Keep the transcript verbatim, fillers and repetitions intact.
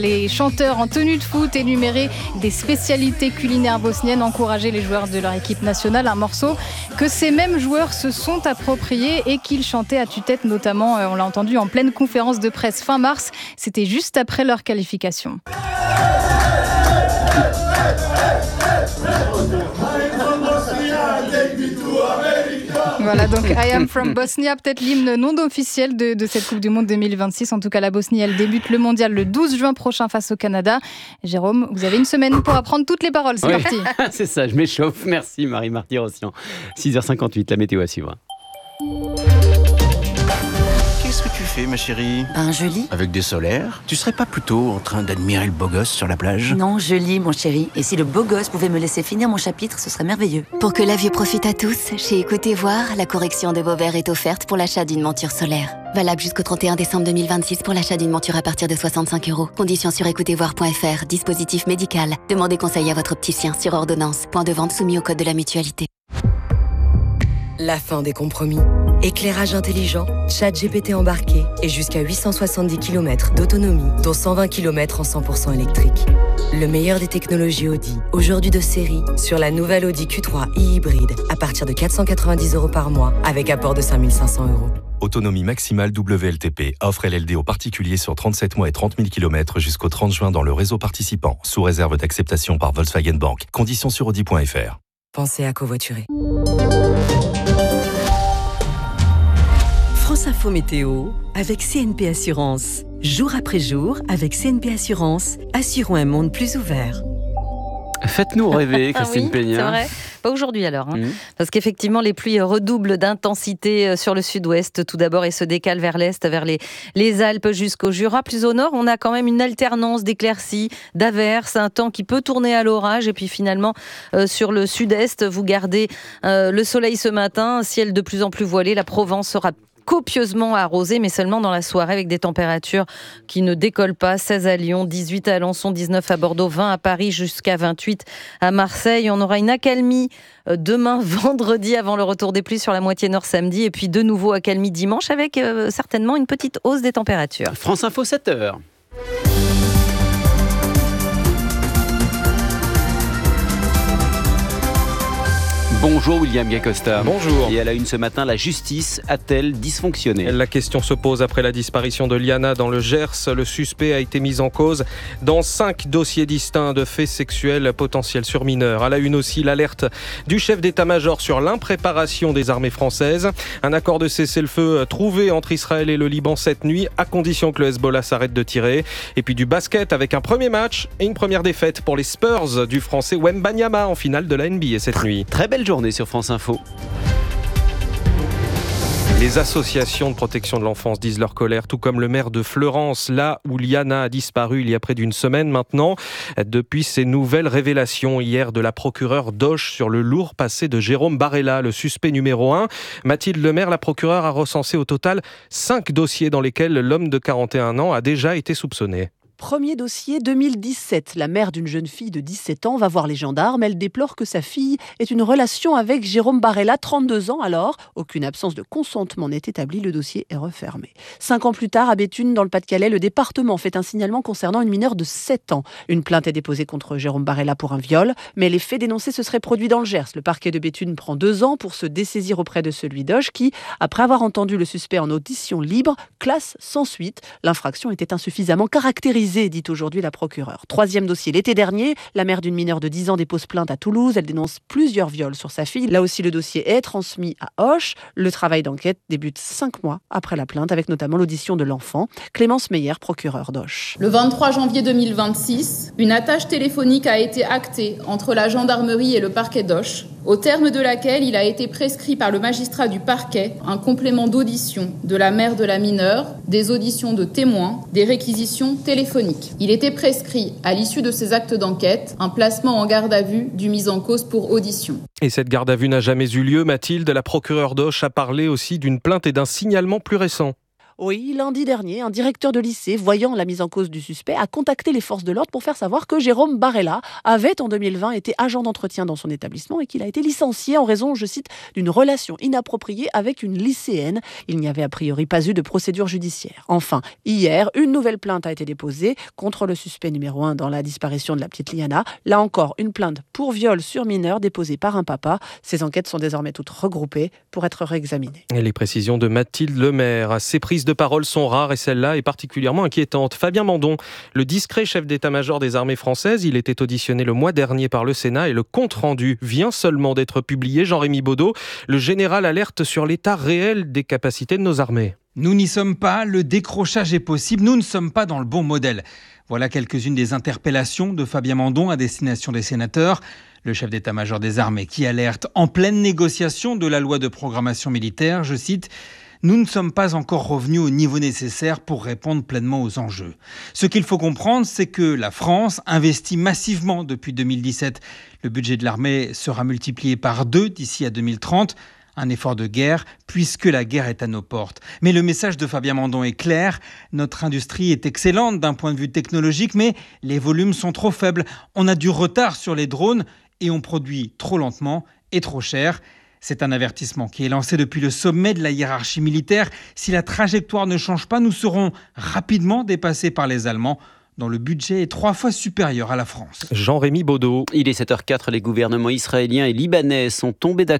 Les chanteurs en tenue de foot énuméraient des spécialités culinaires bosniennes, encourageaient les joueurs de leur équipe nationale. Un morceau que ces mêmes joueurs se sont appropriés et qu'ils chantaient à tue-tête, notamment, on l'a entendu, en pleine conférence de presse fin mars. C'était juste après leur qualification. Voilà, donc I am from Bosnia, peut-être l'hymne non officiel de, de cette Coupe du Monde deux mille vingt-six. En tout cas, la Bosnie, elle débute le mondial le douze juin prochain face au Canada. Jérôme, vous avez une semaine pour apprendre toutes les paroles. C'est oui. parti. C'est ça, je m'échauffe. Merci Marie-Marty Rossian. six heures cinquante-huit, la météo à suivre. Qu'est-ce que tu fais, ma chérie ? Ben, je lis. Avec des solaires ? Tu serais pas plutôt en train d'admirer le beau gosse sur la plage ? Non, je lis, mon chéri. Et si le beau gosse pouvait me laisser finir mon chapitre, ce serait merveilleux. Pour que la vue profite à tous, chez Écoutez Voir, la correction de vos verres est offerte pour l'achat d'une monture solaire. Valable jusqu'au trente et un décembre deux mille vingt-six pour l'achat d'une monture à partir de soixante-cinq euros. Conditions sur écoutez voir point f r. Dispositif médical. Demandez conseil à votre opticien sur ordonnance. Point de vente soumis au code de la mutualité. La fin des compromis. Éclairage intelligent, ChatGPT embarqué et jusqu'à huit cent soixante-dix kilomètres d'autonomie, dont cent vingt kilomètres en cent pour cent électrique. Le meilleur des technologies Audi, aujourd'hui de série, sur la nouvelle Audi Q trois e-hybride à partir de quatre cent quatre-vingt-dix euros par mois avec apport de cinq mille cinq cents euros. Autonomie maximale W L T P. Offre L L D aux particuliers sur trente-sept mois et trente mille kilomètres jusqu'au trente juin dans le réseau participant, sous réserve d'acceptation par Volkswagen Bank. Conditions sur audi point f r. Pensez à covoiturer. France Info Météo avec C N P Assurance. Jour après jour, avec C N P Assurance, assurons un monde plus ouvert. Faites-nous rêver, Christine oui, Peña. C'est vrai. Pas aujourd'hui alors, hein. Mmh. Parce qu'effectivement les pluies redoublent d'intensité sur le sud-ouest tout d'abord et se décalent vers l'est, vers les, les Alpes jusqu'au Jura. Plus au nord, on a quand même une alternance d'éclaircies, d'averses, un temps qui peut tourner à l'orage et puis finalement euh, sur le sud-est, vous gardez euh, le soleil ce matin, un ciel de plus en plus voilé, la Provence sera copieusement arrosé, mais seulement dans la soirée avec des températures qui ne décollent pas. seize à Lyon, dix-huit à Alençon, dix-neuf à Bordeaux, vingt à Paris, jusqu'à vingt-huit à Marseille. On aura une accalmie demain, vendredi, avant le retour des pluies sur la moitié nord samedi, et puis de nouveau accalmie dimanche avec euh, certainement une petite hausse des températures. France Info, sept heures. Bonjour William Gacosta. Bonjour. Et à la une ce matin, la justice a-t-elle dysfonctionné ? La question se pose après la disparition de Liana dans le Gers. Le suspect a été mis en cause dans cinq dossiers distincts de faits sexuels potentiels sur mineurs. À la une aussi, l'alerte du chef d'état-major sur l'impréparation des armées françaises. Un accord de cessez-le-feu trouvé entre Israël et le Liban cette nuit, à condition que le Hezbollah s'arrête de tirer. Et puis du basket avec un premier match et une première défaite pour les Spurs du français Wembanyama en finale de la N B A cette nuit. Très belle journée sur France Info. Les associations de protection de l'enfance disent leur colère, tout comme le maire de Fleurance, là où Liana a disparu il y a près d'une semaine maintenant. Depuis ces nouvelles révélations hier de la procureure d'Auch sur le lourd passé de Jérôme Barella, le suspect numéro un. Mathilde Lemaire, la procureure, a recensé au total cinq dossiers dans lesquels l'homme de quarante et un ans a déjà été soupçonné. Premier dossier, deux mille dix-sept. La mère d'une jeune fille de dix-sept ans va voir les gendarmes. Elle déplore que sa fille ait une relation avec Jérôme Barella, trente-deux ans. Alors, aucune absence de consentement n'est établie. Le dossier est refermé. Cinq ans plus tard, à Béthune, dans le Pas-de-Calais, le département fait un signalement concernant une mineure de sept ans. Une plainte est déposée contre Jérôme Barella pour un viol, mais les faits dénoncés se seraient produits dans le Gers. Le parquet de Béthune prend deux ans pour se dessaisir auprès de celui d'Auch qui, après avoir entendu le suspect en audition libre, classe sans suite. L'infraction était insuffisamment caractérisée, dit aujourd'hui la procureure. Troisième dossier, l'été dernier, la mère d'une mineure de dix ans dépose plainte à Toulouse. Elle dénonce plusieurs viols sur sa fille. Là aussi, le dossier est transmis à Auch. Le travail d'enquête débute cinq mois après la plainte, avec notamment l'audition de l'enfant. Clémence Meyer, procureure d'Auch. Le vingt-trois janvier deux mille vingt-six, une attache téléphonique a été actée entre la gendarmerie et le parquet d'Auch, au terme de laquelle il a été prescrit par le magistrat du parquet un complément d'audition de la mère de la mineure, des auditions de témoins, des réquisitions téléphoniques. Il était prescrit, à l'issue de ces actes d'enquête, un placement en garde à vue du mis en cause pour audition. Et cette garde à vue n'a jamais eu lieu. Mathilde, la procureure d'Auch, a parlé aussi d'une plainte et d'un signalement plus récent. Oui, lundi dernier, un directeur de lycée, voyant la mise en cause du suspect, a contacté les forces de l'ordre pour faire savoir que Jérôme Barella avait en deux mille vingt été agent d'entretien dans son établissement et qu'il a été licencié en raison, je cite, d'une relation inappropriée avec une lycéenne. Il n'y avait a priori pas eu de procédure judiciaire. Enfin, hier, une nouvelle plainte a été déposée contre le suspect numéro un dans la disparition de la petite Liana. Là encore, une plainte pour viol sur mineur déposée par un papa. Ces enquêtes sont désormais toutes regroupées pour être réexaminées. Et les précisions de Mathilde Lemaire. Ces prises de parole sont rares et celle-là est particulièrement inquiétante. Fabien Mandon, le discret chef d'état-major des armées françaises, il était auditionné le mois dernier par le Sénat et le compte-rendu vient seulement d'être publié. Jean-Rémy Baudot, le général alerte sur l'état réel des capacités de nos armées. Nous n'y sommes pas, le décrochage est possible, nous ne sommes pas dans le bon modèle. Voilà quelques-unes des interpellations de Fabien Mandon à destination des sénateurs. Le chef d'état-major des armées qui alerte en pleine négociation de la loi de programmation militaire, je cite, « Nous ne sommes pas encore revenus au niveau nécessaire pour répondre pleinement aux enjeux. » Ce qu'il faut comprendre, c'est que la France investit massivement depuis deux mille dix-sept. Le budget de l'armée sera multiplié par deux d'ici à deux mille trente. Un effort de guerre, puisque la guerre est à nos portes. Mais le message de Fabien Mandon est clair. Notre industrie est excellente d'un point de vue technologique, mais les volumes sont trop faibles. On a du retard sur les drones et on produit trop lentement et trop cher. C'est un avertissement qui est lancé depuis le sommet de la hiérarchie militaire. Si la trajectoire ne change pas, nous serons rapidement dépassés par les Allemands, dont le budget est trois fois supérieur à la France. Jean-Rémy Baudot. Il est sept heures zéro quatre, les gouvernements israéliens et libanais sont tombés d'accord